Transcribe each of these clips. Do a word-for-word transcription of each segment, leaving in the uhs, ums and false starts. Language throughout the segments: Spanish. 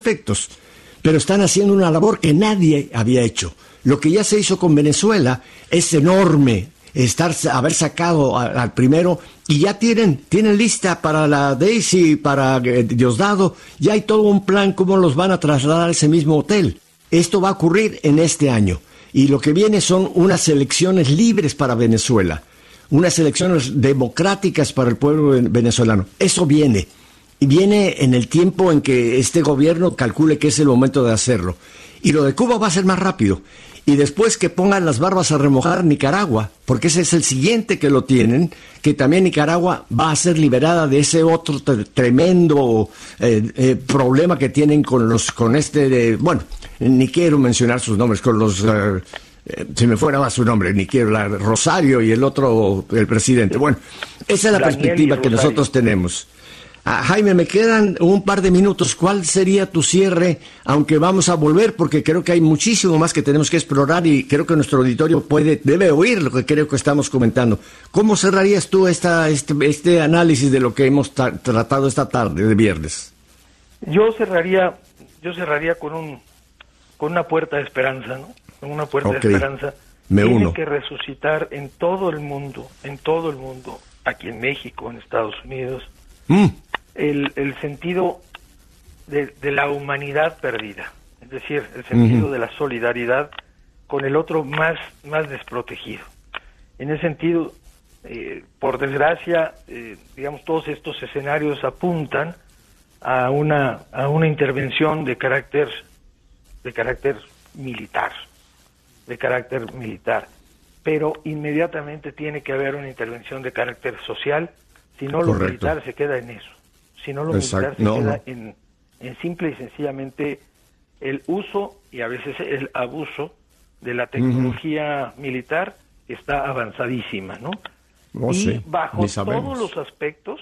aspectos, pero están haciendo una labor que nadie había hecho. Lo que ya se hizo con Venezuela es enorme, estar, haber sacado a, al primero, y ya tienen, tienen lista para la Daisy, para eh, Diosdado, ya hay todo un plan cómo los van a trasladar a ese mismo hotel. Esto va a ocurrir en este año, y lo que viene son unas elecciones libres para Venezuela, unas elecciones democráticas para el pueblo venezolano. Eso viene, y viene en el tiempo en que este gobierno calcule que es el momento de hacerlo. Y lo de Cuba va a ser más rápido. Y después que pongan las barbas a remojar Nicaragua, porque ese es el siguiente que lo tienen, que también Nicaragua va a ser liberada de ese otro t- tremendo eh, eh, problema que tienen con los, con este, de, bueno, ni quiero mencionar sus nombres, con los, eh, eh, si me fuera más su nombre, ni quiero, la, Rosario y el otro, el presidente. Bueno, esa es la Daniel perspectiva que nosotros tenemos. Ah, Jaime, me quedan un par de minutos. ¿Cuál sería tu cierre? Aunque vamos a volver, porque creo que hay muchísimo más que tenemos que explorar y creo que nuestro auditorio puede, debe oír lo que creo que estamos comentando. ¿Cómo cerrarías tú esta, este, este análisis de lo que hemos tra- tratado esta tarde de viernes? Yo cerraría, yo cerraría con un, con una puerta de esperanza, ¿no? Con una puerta Okay. de esperanza. Me Tiene uno. que resucitar en todo el mundo, en todo el mundo, aquí en México, en Estados Unidos. Mm. El, el sentido de, de la humanidad perdida, es decir, el sentido uh-huh. de la solidaridad con el otro más, más desprotegido. En ese sentido, eh, por desgracia, eh, digamos, todos estos escenarios apuntan a una, a una intervención de carácter, de carácter militar, de carácter militar, pero inmediatamente tiene que haber una intervención de carácter social, si no lo Correcto. militar se queda en eso. Si no, lo Exacto. militar se no, queda no. En, en simple y sencillamente el uso y a veces el abuso de la tecnología uh-huh. militar está avanzadísima, ¿no? Oh, y sí. bajo todos los aspectos,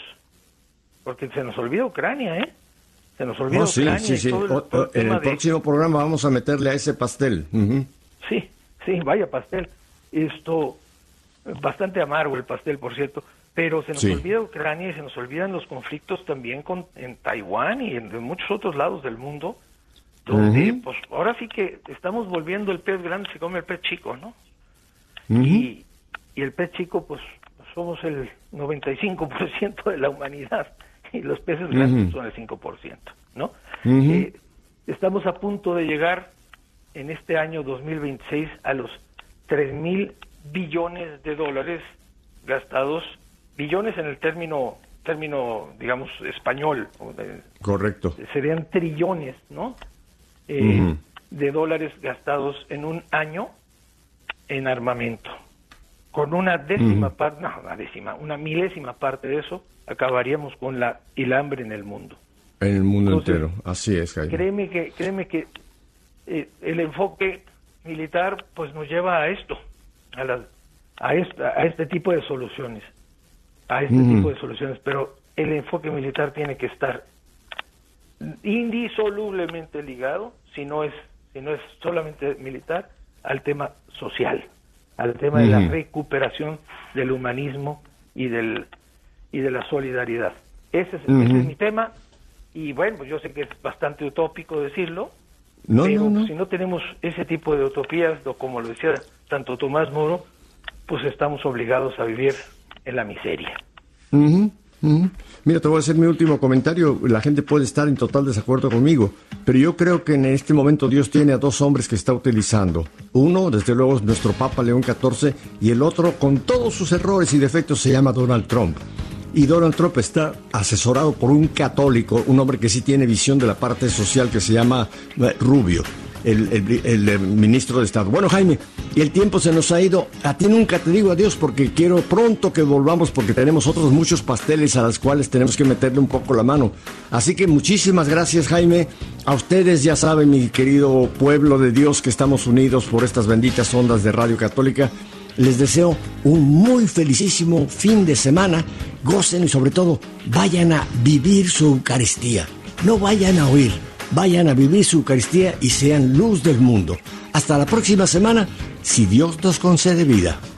porque se nos olvida Ucrania, ¿eh? Se nos olvida oh, sí, Ucrania. Sí, sí, todo el, o, todo el en el de... próximo programa vamos a meterle a ese pastel. Uh-huh. Sí, sí, vaya pastel. Esto, bastante amargo el pastel, por cierto. Pero se nos sí. olvida Ucrania y se nos olvidan los conflictos también con, en Taiwán y en, en muchos otros lados del mundo, donde uh-huh. pues ahora sí que estamos volviendo el pez grande se come el pez chico, ¿no? Uh-huh. Y, y el pez chico, pues somos el noventa y cinco por ciento de la humanidad y los peces grandes uh-huh. son el cinco por ciento, ¿no? Uh-huh. Eh, estamos a punto de llegar en este año dos mil veintiséis a los tres mil billones de dólares gastados, billones en el término, término digamos, español. Correcto. Serían trillones, ¿no? Eh, uh-huh. de dólares gastados en un año en armamento. Con una décima uh-huh. parte, no, una décima, una milésima parte de eso, acabaríamos con la, el hambre en el mundo. En el mundo Entonces, entero, así es, Jaime. Créeme que, créeme que eh, el enfoque militar pues nos lleva a esto, a, la, a, esta, a este tipo de soluciones. a este uh-huh. tipo de soluciones, pero el enfoque militar tiene que estar indisolublemente ligado, si no es si no es solamente militar, al tema social, al tema uh-huh. de la recuperación del humanismo y del y de la solidaridad. Ese es, uh-huh. ese es mi tema, y bueno, pues yo sé que es bastante utópico decirlo, no, pero no, no. si no tenemos ese tipo de utopías, como lo decía tanto Tomás Moro, pues estamos obligados a vivir en la miseria. Uh-huh, uh-huh. Mira, te voy a hacer mi último comentario. La gente puede estar en total desacuerdo conmigo, pero yo creo que en este momento Dios tiene a dos hombres que está utilizando. Uno, desde luego, es nuestro Papa León catorce, y el otro, con todos sus errores y defectos, se llama Donald Trump. Y Donald Trump está asesorado por un católico, un hombre que sí tiene visión de la parte social, que se llama Rubio. El, el, el, el ministro de Estado. Bueno, Jaime, y el tiempo se nos ha ido. A ti nunca te digo adiós porque quiero pronto que volvamos, porque tenemos otros muchos pasteles a los cuales tenemos que meterle un poco la mano. Así que muchísimas gracias, Jaime. A ustedes, ya saben, mi querido pueblo de Dios, que estamos unidos por estas benditas ondas de Radio Católica. Les deseo un muy felicísimo fin de semana. Gocen y sobre todo vayan a vivir su Eucaristía. No vayan a oír. Vayan a vivir su Eucaristía y sean luz del mundo. Hasta la próxima semana, si Dios nos concede vida.